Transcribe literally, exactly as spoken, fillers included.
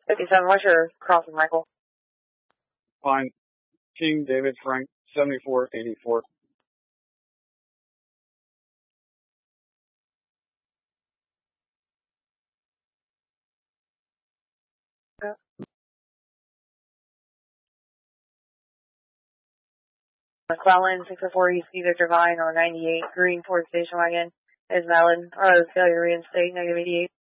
fifty-seven, what's your crossing, Michael? Fine. King David Frank, seventy-four eighty-four. Yeah. McClellan, six oh four East, either Divine or ninety-eight, green Ford station wagon is valid. Or failure reinstate, negative eighty-eight.